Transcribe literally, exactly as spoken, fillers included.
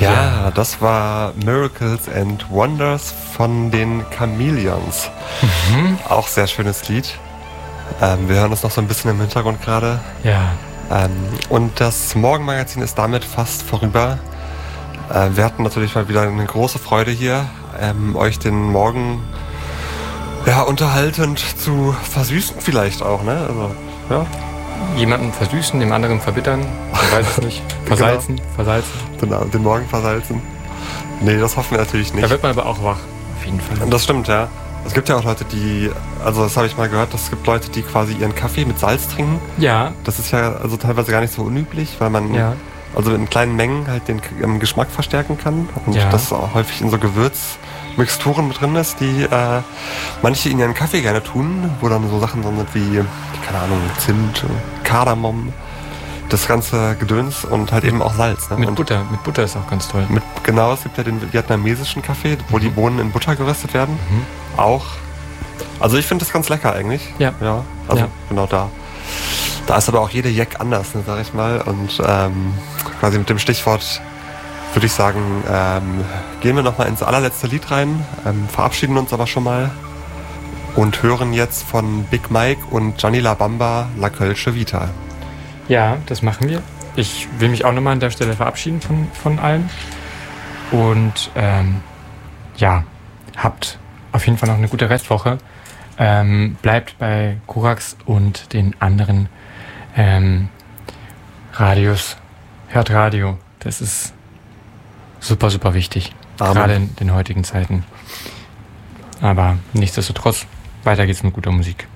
Ja, ja, das war Miracles and Wonders von den Chameleons. Mhm. Auch sehr schönes Lied. Ähm, wir hören es noch so ein bisschen im Hintergrund gerade. Ja. Ähm, und das Morgenmagazin ist damit fast vorüber. Äh, wir hatten natürlich mal wieder eine große Freude hier, ähm, euch den Morgen ja, unterhaltend zu versüßen vielleicht auch, ne? Also, ja. Jemanden versüßen, dem anderen verbittern, ich weiß es nicht. Versalzen, genau. versalzen. Den, den Morgen versalzen. Nee, das hoffen wir natürlich nicht. Da wird man aber auch wach, auf jeden Fall. Das stimmt, ja. Es gibt ja auch Leute, die, also das habe ich mal gehört, es gibt Leute, die quasi ihren Kaffee mit Salz trinken. Ja. Das ist ja also teilweise gar nicht so unüblich, weil man ja. also in kleinen Mengen halt den ähm, Geschmack verstärken kann. Und ja. das auch häufig in so Gewürzmixturen mit drin ist, die äh, manche in ihren Kaffee gerne tun, wo dann so Sachen drin sind wie, keine Ahnung, Zimt, Kardamom, das ganze Gedöns und halt eben auch Salz. Ne? Mit und Butter, mit Butter ist auch ganz toll. Mit, genau, es gibt ja den vietnamesischen Kaffee, wo mhm. die Bohnen in Butter geröstet werden. Mhm. Auch. Also ich finde das ganz lecker eigentlich. Ja. Ja. Also ja. genau da. Da ist aber auch jede Jack anders, ne, sag ich mal. Und ähm, quasi mit dem Stichwort würde ich sagen, ähm, gehen wir nochmal ins allerletzte Lied rein, ähm, verabschieden uns aber schon mal und hören jetzt von Big Mike und Gianni La Bamba La Kölsche Vita. Ja, das machen wir. Ich will mich auch nochmal an der Stelle verabschieden von, von allen. Und ähm, ja, habt auf jeden Fall noch eine gute Restwoche. Ähm, bleibt bei Korax und den anderen ähm, Radios. Hört Radio. Das ist super, super wichtig. Amen. Gerade in den heutigen Zeiten. Aber nichtsdestotrotz, weiter geht's mit guter Musik.